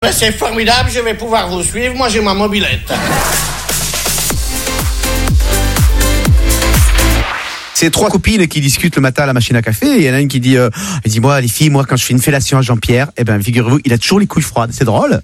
ben c'est formidable, je vais pouvoir vous suivre, moi j'ai ma mobilette. C'est 3 copines qui discutent le matin à la machine à café. Et il y en a une qui dit, elle dit, moi, les filles, moi, quand je fais une fellation à Jean-Pierre, eh ben, figurez-vous, il a toujours les couilles froides. C'est drôle.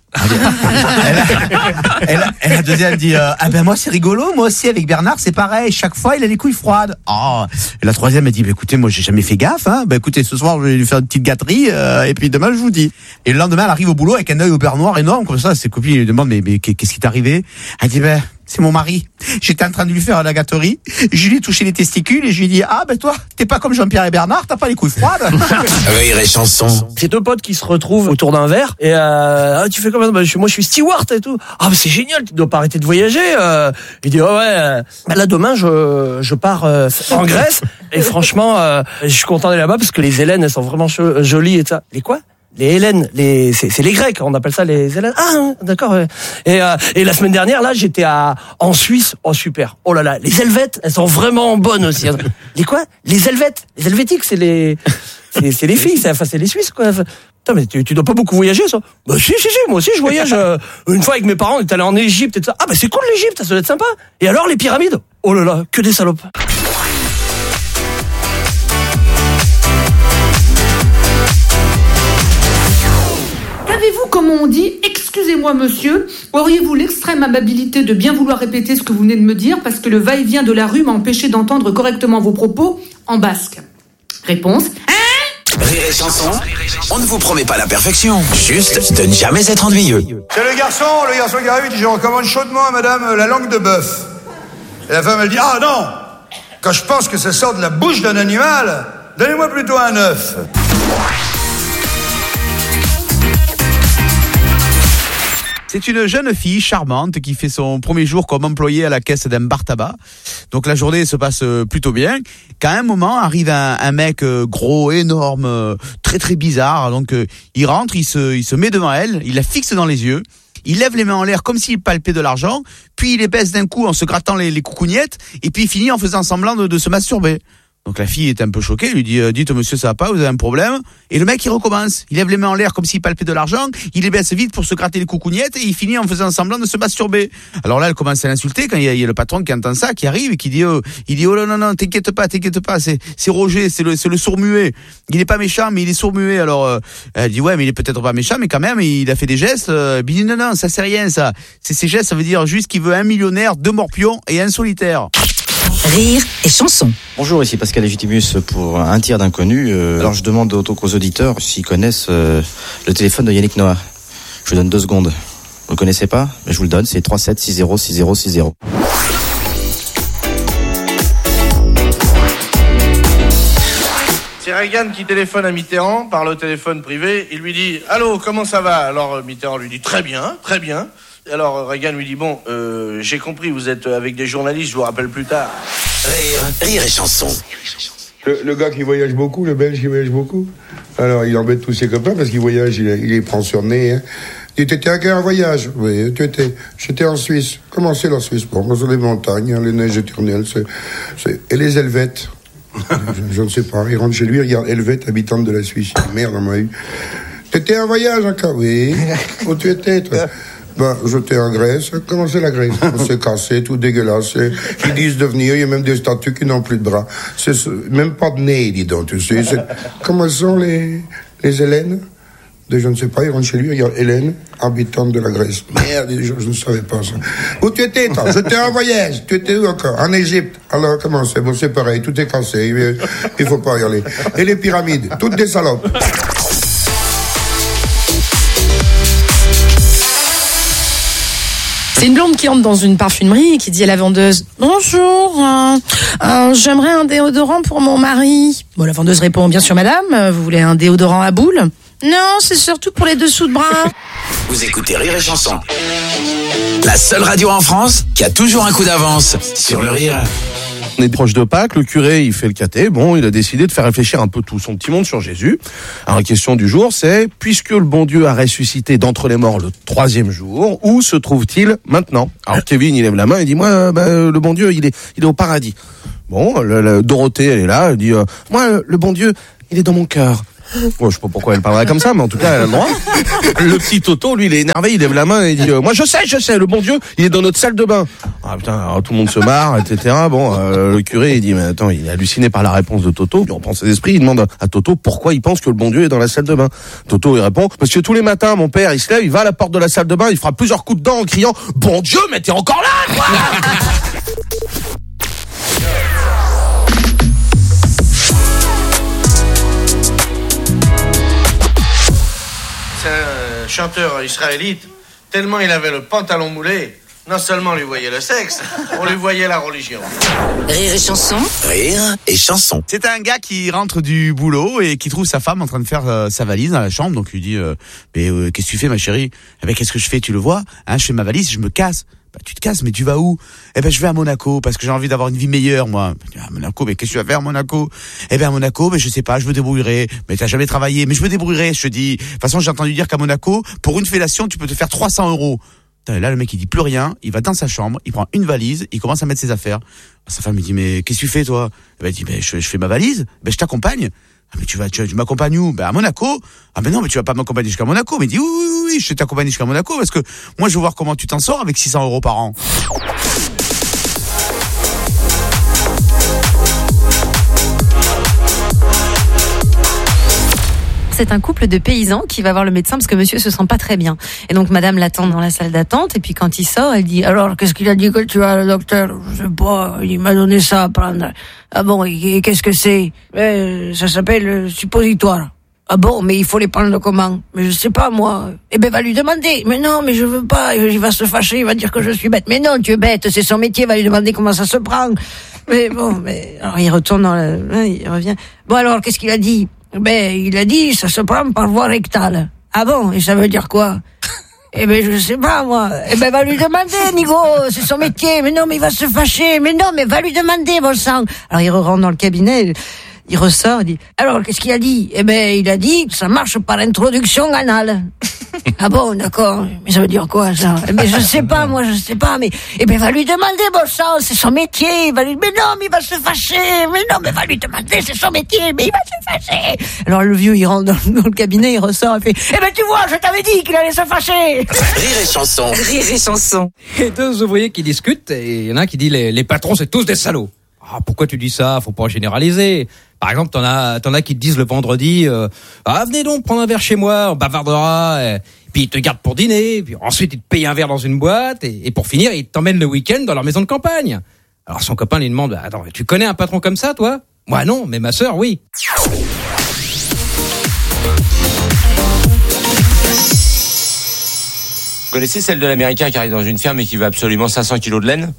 La deuxième dit, ah ben, moi, c'est rigolo. Moi aussi, avec Bernard, c'est pareil. Chaque fois, il a les couilles froides. Oh. Et la troisième, elle dit, bah, écoutez, moi, j'ai jamais fait gaffe, hein. Bah, écoutez, ce soir, je vais lui faire une petite gâterie, et puis demain, je vous dis. Et le lendemain, elle arrive au boulot avec un œil au beurre noir énorme, comme ça. Ses copines lui demandent, mais qu'est-ce qui t'est arrivé? Elle dit, ben, c'est mon mari. J'étais en train de lui faire la gâterie. Je lui ai touché les testicules et je lui ai dit, ah ben toi, t'es pas comme Jean-Pierre et Bernard, t'as pas les couilles froides. Rire et chanson. C'est 2 potes qui se retrouvent autour d'un verre et tu fais comment? Moi je suis steward et tout. Ah mais c'est génial, tu dois pas arrêter de voyager. Il dit là demain je pars en Grèce et franchement je suis content d'aller là-bas parce que les Hélènes elles sont vraiment jolies et ça. Les quoi? Les Hélènes, c'est les Grecs, on appelle ça les Hélènes. Ah, d'accord. Et la semaine dernière, là, j'étais en Suisse. Oh, super. Oh là là, les Helvètes, elles sont vraiment bonnes aussi. Les quoi? Les Helvètes. Les Helvétiques, c'est les filles, c'est les Suisses, quoi. Putain, mais tu dois pas beaucoup voyager, ça? Bah, si, moi aussi, je voyage. Une fois avec mes parents, on est allé en Égypte et tout ça. Ah, bah, c'est cool, l'Égypte, ça doit être sympa. Et alors, les pyramides? Oh là là, que des salopes. Savez-vous comment on dit « Excusez-moi monsieur », auriez-vous l'extrême amabilité de bien vouloir répéter ce que vous venez de me dire parce que le va-et-vient de la rue m'a empêché d'entendre correctement vos propos en basque. Réponse. Rire et chanson, on ne vous promet pas la perfection, juste de ne jamais être ennuyeux. C'est le garçon qui arrive, il dit « Je recommande chaudement à madame la langue de bœuf ». Et la femme elle dit « Ah non, quand je pense que ça sort de la bouche d'un animal, donnez-moi plutôt un œuf ». C'est une jeune fille charmante qui fait son premier jour comme employée à la caisse d'un bar tabac. Donc la journée se passe plutôt bien. Qu'à un moment arrive un mec gros, énorme, très très bizarre. Donc il rentre, il se met devant elle, il la fixe dans les yeux. Il lève les mains en l'air comme s'il palpait de l'argent, puis il les baisse d'un coup en se grattant les coucougnettes, et puis il finit en faisant semblant de se masturber. Donc la fille est un peu choquée, lui dit dites monsieur ça va pas, vous avez un problème? Et le mec il recommence, il lève les mains en l'air comme s'il palpait de l'argent, il les baisse vite pour se gratter les coucougnettes et il finit en faisant semblant de se masturber. Alors là elle commence à l'insulter quand il y a le patron qui entend ça, qui arrive et qui dit oh non t'inquiète pas, c'est Roger, c'est le sourd-muet. Il est pas méchant mais il est sourd-muet. Alors elle dit ouais mais il est peut-être pas méchant mais quand même il a fait des gestes. Il dit non ça c'est rien ça. Ces gestes ça veut dire juste qu'il veut 1 millionnaire, 2 morpions et un solitaire. Rire et chanson. Bonjour, ici Pascal Légitimus pour un tir d'inconnu. Alors je demande aux auditeurs s'ils connaissent le téléphone de Yannick Noah. Je vous donne 2 secondes. Vous le connaissez pas? Mais je vous le donne, c'est 37 60 60 60. C'est Reagan qui téléphone à Mitterrand par le téléphone privé. Il lui dit « Allô, comment ça va ?» Alors Mitterrand lui dit « Très bien, très bien. » Alors Reagan lui dit « Bon, j'ai compris, vous êtes avec des journalistes, je vous rappelle plus tard. » Rire et chanson. Le gars qui voyage beaucoup, le Belge qui voyage beaucoup, alors il embête tous ses copains parce qu'il voyage, il les prend sur le nez. Hein. Il dit, t'étais à quel voyage? Oui, j'étais en Suisse. Comment c'est la Suisse? Bon, sur les montagnes, hein, les neiges éternelles. Et les Helvètes? je ne sais pas. Il rentre chez lui, il regarde Helvète, habitante de la Suisse. Il dit, merde, on m'a eu. T'étais en voyage encore? Oui. Où tu étais, toi? J'étais en Grèce. Comment c'est la Grèce? C'est cassé, tout dégueulasse. Ils disent de venir, il y a même des statues qui n'ont plus de bras. Même pas de nez, dis donc, tu sais. Comment sont les Hélènes? Je ne sais pas, il rentre chez lui, il y a Hélène, habitante de la Grèce. Merde, je ne savais pas ça. Où tu étais, toi? J'étais en voyage. Tu étais où encore? En Égypte. Alors, comment c'est? Bon, c'est pareil, tout est cassé. Il faut pas y aller. Et les pyramides, toutes des salopes. C'est une blonde qui entre dans une parfumerie et qui dit à la vendeuse « Bonjour, j'aimerais un déodorant pour mon mari. » Bon, la vendeuse répond « Bien sûr madame, vous voulez un déodorant à boule ?»« Non, c'est surtout pour les dessous de bras. » Vous écoutez Rire et chanson. La seule radio en France qui a toujours un coup d'avance sur le rire. On est proche de Pâques, le curé, il fait le caté. Bon, il a décidé de faire réfléchir un peu tout son petit monde sur Jésus. Alors, la question du jour, c'est, puisque le bon Dieu a ressuscité d'entre les morts le 3e jour, où se trouve-t-il maintenant? Alors, Kevin, il lève la main et dit, moi, le bon Dieu, il est au paradis. Bon, Dorothée, elle est là, elle dit, moi, le bon Dieu, il est dans mon cœur. Bon, je sais pas pourquoi elle parlerait comme ça, mais en tout cas, elle a le droit. Le petit Toto, lui, il est énervé, il lève la main et il dit moi je sais, le bon Dieu, il est dans notre salle de bain. Ah putain, alors, tout le monde se marre, etc. Bon, le curé, il dit mais attends, il est halluciné par la réponse de Toto. Il reprend ses esprits, il demande à Toto pourquoi il pense que le bon Dieu est dans la salle de bain. Toto, il répond parce que tous les matins, mon père, il se lève, il va à la porte de la salle de bain, il fera plusieurs coups de dents en criant bon Dieu, mais t'es encore là, quoi. C'est un chanteur israélite, tellement il avait le pantalon moulé, non seulement on lui voyait le sexe, on lui voyait la religion. Rire et chanson. Rire et chanson. C'est un gars qui rentre du boulot et qui trouve sa femme en train de faire sa valise dans la chambre. Donc il lui dit mais qu'est-ce que tu fais ma chérie? Eh ben qu'est-ce que je fais, tu le vois? Hein, je fais ma valise, je me casse. Bah tu te casses, mais tu vas où? Eh ben je vais à Monaco parce que j'ai envie d'avoir une vie meilleure moi. À Monaco, mais qu'est-ce que tu vas faire à Monaco? Eh ben à Monaco, mais je sais pas, je me débrouillerai. Mais t'as jamais travaillé, mais je me débrouillerai, je te dis. De toute façon, j'ai entendu dire qu'à Monaco, pour une fellation, tu peux te faire 300 €. Là, le mec, il dit plus rien, il va dans sa chambre, il prend une valise, il commence à mettre ses affaires. Sa femme lui dit, mais qu'est-ce que tu fais, toi? Ben, il dit, je fais ma valise, je t'accompagne. Ah, mais tu m'accompagnes où? À Monaco. Ah, mais non, mais tu vas pas m'accompagner jusqu'à Monaco. Mais il dit, oui, je t'accompagne jusqu'à Monaco parce que moi, je veux voir comment tu t'en sors avec 600 € par an. C'est un couple de paysans qui va voir le médecin parce que monsieur se sent pas très bien. Et donc madame l'attend dans la salle d'attente et puis quand il sort, elle dit « Alors, qu'est-ce qu'il a dit que tu as, le docteur ?»« Je sais pas, il m'a donné ça à prendre. »« Ah bon, et qu'est-ce que c'est ?»« Ça s'appelle suppositoire. »« Ah bon, mais il faut les prendre comment ?»« Mais je sais pas, moi. »« Eh ben, va lui demander. »« Mais non, mais je veux pas. Il va se fâcher, il va dire que je suis bête. »« Mais non, tu es bête, c'est son métier, va lui demander comment ça se prend. » Mais bon, mais... Alors il retourne il revient. « Bon alors, qu'est-ce qu'il a dit ?» Il a dit, ça se prend par voie rectale. Ah bon, et ça veut dire quoi? Je sais pas, moi. Va lui demander, Nigo, c'est son métier. Mais non, mais il va se fâcher. Mais non, mais va lui demander, bon sang. Alors, il rentre dans le cabinet, il ressort, il dit, alors, qu'est-ce qu'il a dit? Il a dit, ça marche par introduction anale. Ah bon, d'accord. Mais ça veut dire quoi, ça? Je sais pas, moi, je sais pas, mais, va lui demander, bon sang, c'est son métier. Mais non, mais il va se fâcher. Mais non, mais va lui demander, c'est son métier, mais il va se fâcher. Alors, le vieux, il rentre dans le cabinet, il ressort, il fait, tu vois, je t'avais dit qu'il allait se fâcher. Rire et chanson. Rire et chanson. Et deux ouvriers qui discutent, et il y en a un qui dit, les patrons, c'est tous des salauds. Ah, pourquoi tu dis ça? Faut pas généraliser. Par exemple, t'en as qui te disent le vendredi, venez donc prendre un verre chez moi, on bavardera, puis ils te gardent pour dîner, puis ensuite ils te payent un verre dans une boîte, et pour finir, ils t'emmènent le week-end dans leur maison de campagne. Alors son copain lui demande, attends, tu connais un patron comme ça, toi? Moi non, mais ma sœur, oui. Vous connaissez celle de l'Américain qui arrive dans une ferme et qui veut absolument 500 kilos de laine?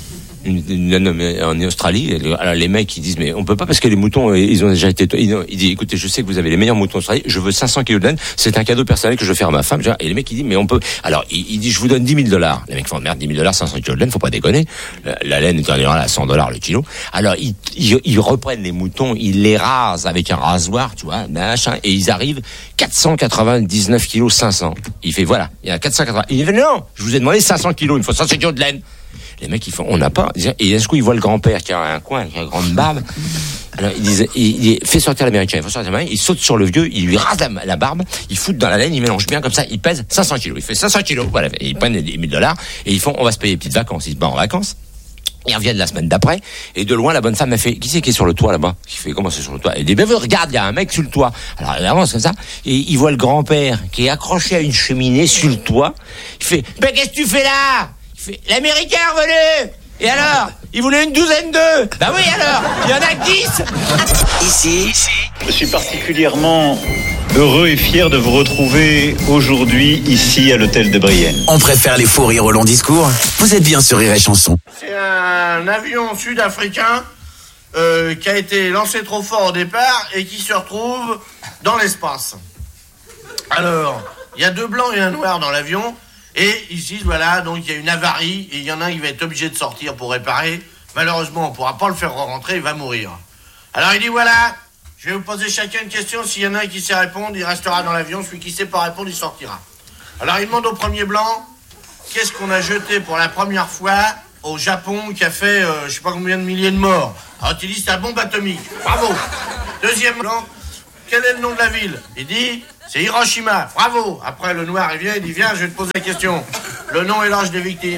En Australie, alors les mecs ils disent mais on peut pas parce que les moutons ils ont déjà été. Il dit écoutez, je sais que vous avez les meilleurs moutons d'Australie, je veux 500 kilos de laine, c'est un cadeau personnel que je veux faire à ma femme. Et les mecs ils disent mais on peut. Alors il dit je vous donne $10 000. Les mecs font merde, $10 000, 500 kilos de laine, faut pas déconner. La laine est en général à $100 le kilo. Alors ils reprennent les moutons, ils les rasent avec un rasoir, tu vois, machin, et ils arrivent 499 kilos 500. Il fait voilà, il y a 480. Il dit non, je vous ai demandé 500 kilos, il me faut 500 kilos de laine. Les mecs, ils font, on n'a pas. Et d'un coup, ils voient le grand-père qui a un coin, qui a une grande barbe. Alors, ils disent, il fait sortir l'Américain, il fait sortir l'Américain, il saute sur le vieux, il lui rase la barbe, il fout dans la laine, il mélange bien comme ça, il pèse 500 kilos. Il fait 500 kilos, voilà. Ils prennent les $1000 et ils font, on va se payer des petites vacances. Ils se barrent en vacances. Ils reviennent la semaine d'après, et de loin, la bonne femme a fait, qui c'est qui est sur le toit là-bas? Qui fait, comment c'est sur le toit? Et dit, regarde, il y a un mec sur le toit. Alors, il avance comme ça, et il voit le grand-père qui est accroché à une cheminée sur le toit. Il fait, qu'est-ce que tu fais là? Il fait, l'Américain est revenu! Et alors? Il voulait une douzaine d'œufs. Bah oui alors, il y en a 10. Ici, je suis particulièrement heureux et fier de vous retrouver aujourd'hui ici à l'hôtel de Brienne. On préfère les faux rires au long discours. Vous êtes bien sur Rire et Chanson. C'est un avion sud-africain qui a été lancé trop fort au départ et qui se retrouve dans l'espace. Alors, il y a 2 blancs et un noir dans l'avion. Et ils se disent, voilà, donc il y a une avarie, et il y en a un qui va être obligé de sortir pour réparer. Malheureusement, on ne pourra pas le faire rentrer, il va mourir. Alors il dit, voilà, je vais vous poser chacun une question, s'il y en a un qui sait répondre, il restera dans l'avion, celui qui ne sait pas répondre, il sortira. Alors il demande au premier blanc, qu'est-ce qu'on a jeté pour la première fois au Japon qui a fait, je sais pas combien de milliers de morts. Alors il dit, c'est la bombe atomique, bravo. Deuxième blanc, quel est le nom de la ville? Il dit, c'est Hiroshima, bravo. Après, le noir, il vient, il dit, viens, je vais te poser la question. Le nom et l'âge des victimes.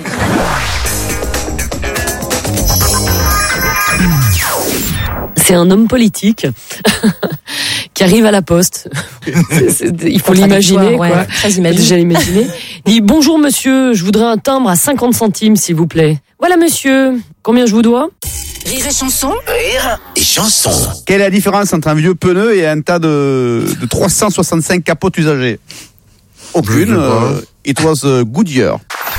C'est un homme politique qui arrive à la poste. Il faut l'imaginer, quoi. Ouais, très imagine. Déjà l'imaginer. Il dit, bonjour monsieur, je voudrais un timbre à 50 centimes, s'il vous plaît. Voilà monsieur, combien je vous dois? Rire et chanson. Rire et chanson. Quelle est la différence entre un vieux pneu et un tas de 365 capotes usagées? Aucune. It was Goodyear.